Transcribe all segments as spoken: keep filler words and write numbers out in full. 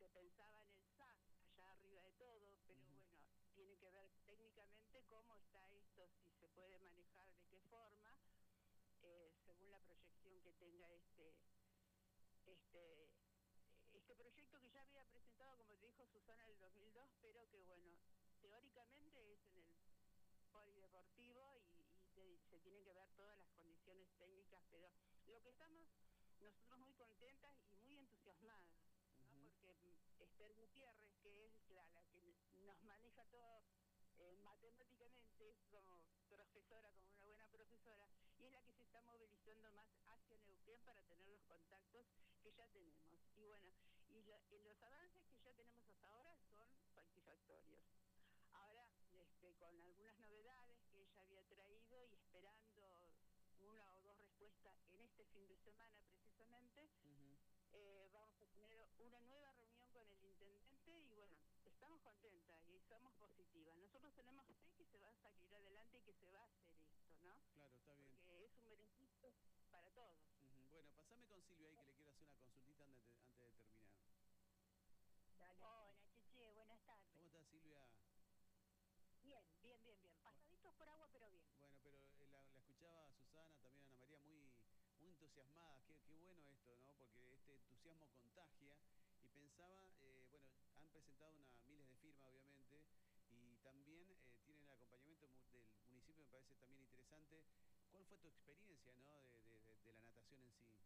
pensaba en el S A, allá arriba de todo, pero uh-huh. bueno, tiene que ver técnicamente cómo está esto, si se puede manejar, de qué forma, eh, según la proyección que tenga este este este proyecto que ya había presentado, como te dijo Susana, en el dos mil dos, pero que bueno, teóricamente es en el polideportivo y, y te, se tienen que ver todas las condiciones técnicas, pero lo que estamos nosotros muy contentas y muy entusiasmadas, ¿no? Uh-huh. Porque Esther Gutiérrez, que es la, la que nos maneja todo eh, matemáticamente, como profesora, como una buena profesora, y es la que se está movilizando más hacia Neuquén para tener los contactos que ya tenemos. Y bueno, y, lo, y los avances que ya tenemos hasta ahora son satisfactorios. Ahora, este, con algunas novedades que ella había traído y esperando una o dos respuestas en este fin de semana precisamente, uh-huh. eh, vamos a tener una nueva reunión con el intendente y bueno, estamos contentas y somos positivas. Nosotros tenemos fe que se va a salir adelante y que se va a hacer esto, ¿no? Claro, está bien. Porque es un beneficio para todos. Uh-huh. Bueno, pasame con Silvia ahí que le quiero hacer una consultita antes de, antes de terminar. Dale. Hola, Cheche, buenas tardes. ¿Cómo estás, Silvia? Bien, bien, bien, bien. Pasaditos por agua, pero bien. Bueno, pero la, la escuchaba a Susana, también a Ana María, muy, muy entusiasmadas. Qué, qué bueno esto, ¿no? Porque este entusiasmo contagia. Y pensaba, eh, bueno, han presentado una, miles de firmas, obviamente, y también eh, tienen el acompañamiento del municipio, me parece también interesante. ¿Cuál fue tu experiencia, ¿no? de, de, de la natación en sí?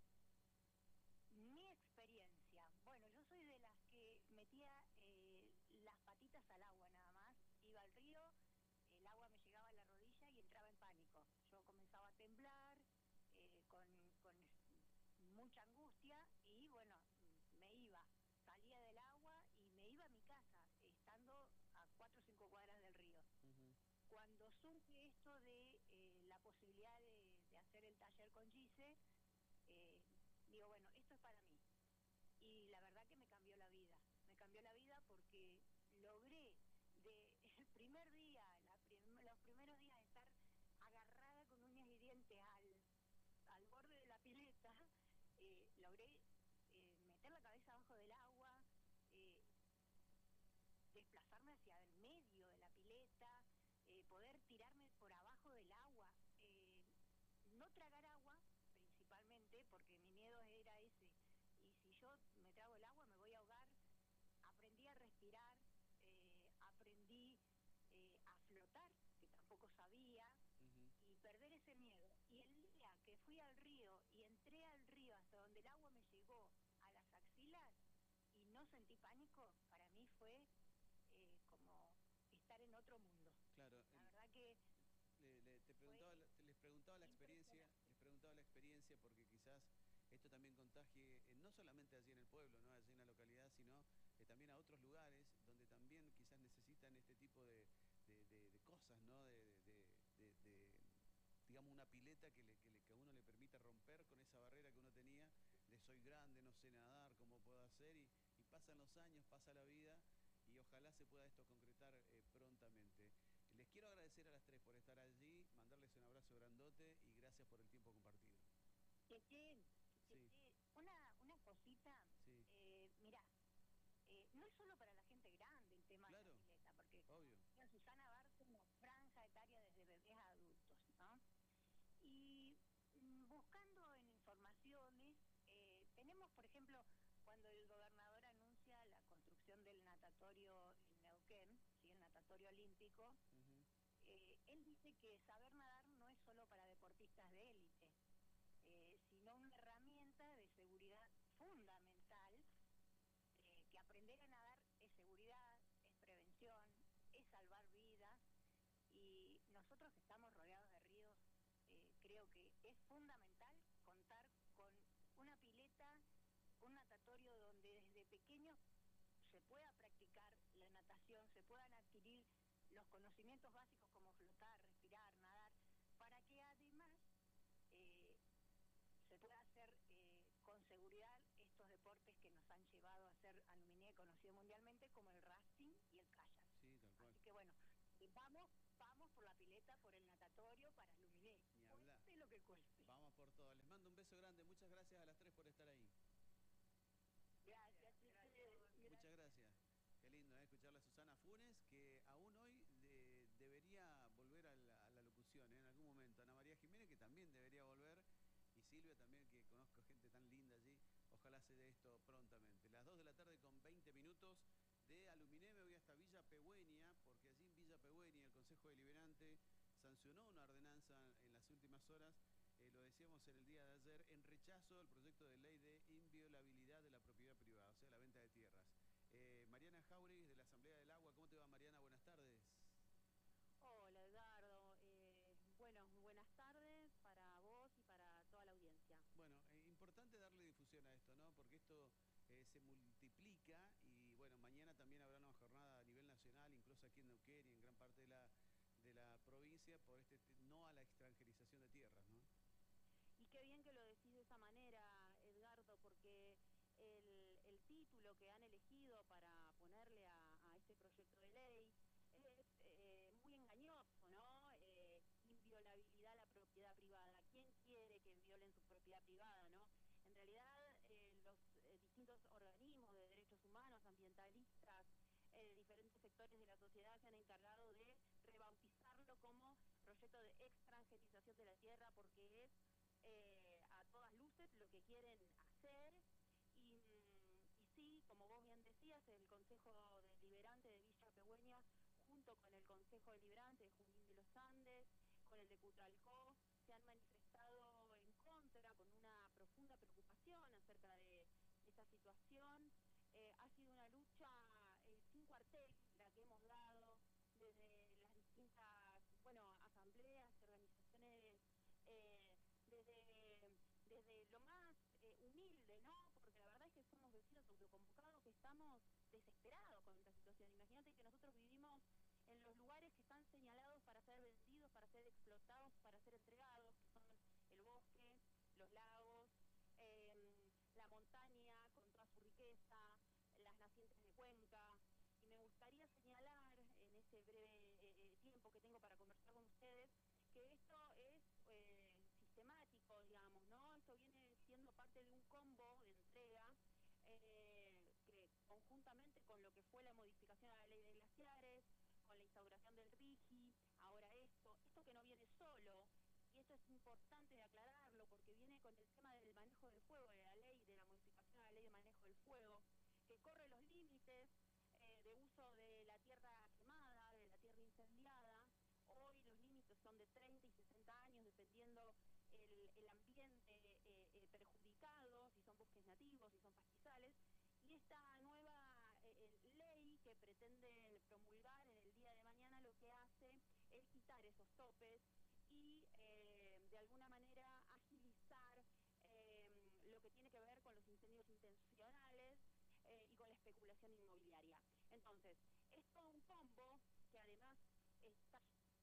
Mi experiencia, bueno, yo soy de las que metía eh, las patitas al agua nada más, iba al río, el agua me llegaba a la rodilla y entraba en pánico. Yo comenzaba a temblar, eh, con, con mucha angustia y bueno, me iba, salía del agua y me iba a mi casa, estando a cuatro o cinco cuadras del río. Uh-huh. Cuando supe esto de eh, la posibilidad de, de hacer el taller con Gise, eh, digo, bueno, esto es para mí. Y la verdad que me cambió la vida. Me cambió la vida porque logré de el primer día, la prim los primeros días, estar agarrada con uñas y dientes al, al borde de la pileta. Eh, logré eh, meter la cabeza abajo del agua, eh, desplazarme hacia el medio de la pileta, eh, poder tirarme por abajo del agua, eh, no tragar agua, principalmente porque mi miedo era ese, y si yo me trago el agua me voy a ahogar. Aprendí a respirar, eh, aprendí eh, a flotar, que tampoco sabía, uh-huh. y perder ese miedo. Y el día que fui al río y entré al río hasta donde el agua me llegó a las axilas y no sentí pánico, para mí fue eh, como estar en otro mundo. Claro. La el... verdad que Le, le, te preguntaba, les preguntaba la experiencia, les preguntaba la experiencia porque quizás esto también contagie, eh, no solamente allí en el pueblo, no allí en la localidad, sino eh, también a otros lugares donde también quizás necesitan este tipo de, de, de, de cosas, ¿no? De, de, de, de, digamos, una pileta que, le, que, le, que a uno le permita romper con esa barrera que uno tenía, de soy grande, no sé nadar, cómo puedo hacer, y, y pasan los años, pasa la vida, y ojalá se pueda esto concretar eh, prontamente. Les quiero agradecer a las tres por estar allí, mandarles un abrazo grandote y gracias por el tiempo compartido. Cheche, Cheche, sí. una, una cosita, sí. eh, mirá, eh, no es solo para la gente grande el tema claro, de la pileta, porque obvio. Susana abarca una franja etaria desde bebés a adultos, ¿no? Y mm, buscando en informaciones, eh, tenemos, por ejemplo, cuando el gobernador anuncia la construcción del natatorio en Neuquén, ¿sí? El natatorio olímpico, uh-huh. eh, él dice que saber nadar no es solo para deportistas de élite, eh, sino una herramienta de seguridad fundamental, eh, que aprender a nadar es seguridad, es prevención, es salvar vidas, y nosotros que estamos rodeados de ríos, eh, creo que es fundamental contar con una pileta, un natatorio donde desde pequeños se pueda practicar la natación, se puedan adquirir los conocimientos básicos como flotar, respirar, nadar, para que además eh, se pueda hacer eh, con seguridad estos deportes que nos han llevado a ser a Luminé conocido mundialmente como el rafting y el kayak. Sí, tal cual. Así que bueno, vamos, vamos por la pileta, por el natatorio para Luminé. Ni hablar. Cueste lo que cueste. Vamos por todo. Les mando un beso grande. Muchas gracias a las tres por estar ahí. Gracias, gracias. Funes, que aún hoy de, debería volver a la, a la locución, ¿eh? En algún momento. Ana María Jiménez, que también debería volver, y Silvia también, que conozco gente tan linda allí. Ojalá se dé esto prontamente. Las dos de la tarde con veinte minutos. De Aluminé me voy hasta Villa Pegüeña, porque allí en Villa Pegüeña el Consejo Deliberante sancionó una ordenanza en las últimas horas, eh, lo decíamos en el día de ayer, en rechazo al proyecto de ley de inviolabilidad de la propiedad privada, o sea, la venta de tierras. Eh, Mariana Jauregui, de la Asamblea del Agua. ¿Cómo te va, Mariana? Buenas tardes. Hola, Edgardo. Eh, bueno, buenas tardes para vos y para toda la audiencia. Bueno, eh, importante darle difusión a esto, ¿no? Porque esto eh, se multiplica y, bueno, mañana también habrá una jornada a nivel nacional, incluso aquí en Neuquén y en gran parte de la, de la provincia, por este no a la extranjerización de tierras, ¿no? Y qué bien que lo decís de esa manera, Edgardo, porque el, el título que han elegido para ponerle a, a este proyecto de ley es eh, muy engañoso, ¿no? Eh, inviolabilidad a la propiedad privada. ¿Quién quiere que violen su propiedad privada, no? En realidad, eh, los eh, distintos organismos de derechos humanos, ambientalistas, eh, diferentes sectores de la sociedad se han encargado de rebautizarlo como proyecto de extranjerización de la tierra, porque es eh, a todas luces lo que quieren hacer. Y, y sí, como vos bien decías, el Consejo Deliberante de Villa Pegüeña, junto con el Consejo Deliberante de Junín de los Andes, con el de Cutralcó, se han manifestado en contra, con una profunda preocupación acerca de esta situación. Eh, ha sido una lucha eh, sin cuartel la que hemos dado desde las distintas, bueno, asambleas, organizaciones, eh, desde, desde lo más eh, humilde, ¿no? Porque la verdad es que somos vecinos autoconvocados que estamos desesperados con esta situación. Imagínate que nosotros vivimos en los lugares que están señalados para ser vendidos, para ser explotados, para ser entregados, que son el bosque, los lagos, eh, la montaña con toda su riqueza, las nacientes de Cuenca. Y me gustaría señalar en ese breve eh, tiempo que tengo para conversar con ustedes que esto es eh, sistemático, digamos, ¿no? Esto viene siendo parte de un combo de entrega eh, que conjuntamente con lo que fue la modificación a la ley de glaciares, con la instauración del RIGI, ahora esto, esto que no viene solo, y esto es importante de aclararlo porque viene con el tema del manejo del fuego, de la ley, de la modificación a la ley de manejo del fuego, que corre los límites eh, de uso de la tierra quemada, de la tierra incendiada. Hoy los límites son de treinta y sesenta años, dependiendo el, el ambiente eh, eh, perjudicado, si son bosques nativos, si son pastizales. Y esta nueva eh, ley que pretenden promulgar en el día de mañana lo que hace es quitar esos topes y eh, de alguna manera agilizar eh, lo que tiene que ver con los incendios intencionales eh, y con la especulación inmobiliaria. Entonces, es todo un combo que además está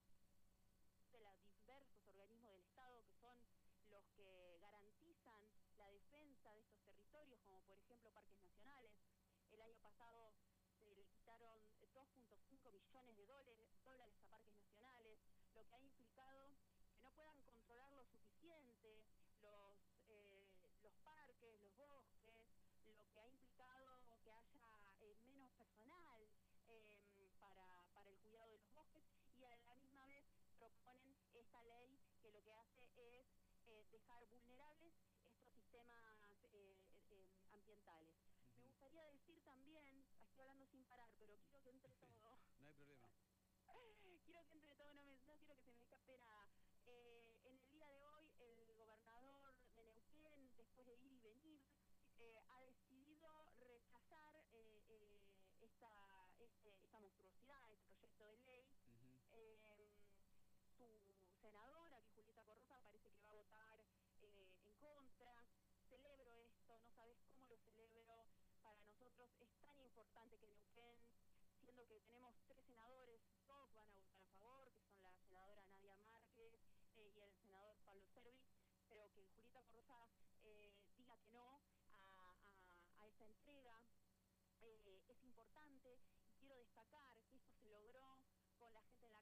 de los diversos organismos del Estado que son los que garantizan la defensa de estos territorios, como por ejemplo parques nacionales. El año pasado se le quitaron dos punto cinco millones de dólares, dólares a parques nacionales, lo que ha implicado que no puedan controlar lo suficiente los, eh, los parques, los bosques, lo que ha implicado que haya eh, menos personal eh, para, para el cuidado de los bosques, y a la misma vez proponen esta ley que lo que hace es eh, dejar vulnerables estos sistemas eh, eh, ambientales. Uh-huh. Me gustaría decir también, estoy hablando sin parar, pero quiero que entre todo. No hay problema. Quiero que entre todo, no, me, no quiero que se me escape nada. Eh, en el día de hoy, el gobernador de Neuquén, después de ir y venir, eh, ha decidido rechazar eh, eh, esta, este, esta monstruosidad, este proyecto de ley. Uh-huh. eh, su senadora, que Julieta Corrosa, parece que va a votar eh, en contra. Celebro esto, no sabes cómo lo celebro. Para nosotros es tan importante que Neuquén, siendo que tenemos tres senadores, todos van a votar a favor, que son la senadora Nadia Márquez eh, y el senador Pablo Servi, pero que Julieta Corrosa eh, diga que no a, a, a esta entrega eh, es importante, y quiero destacar que esto se logró con la gente de la